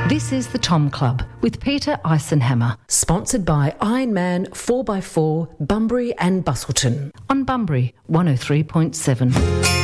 This is the Tom Club with Peter Eisenhammer. Sponsored by Ironman 4x4, Bunbury and Busselton. On Bunbury 103.7.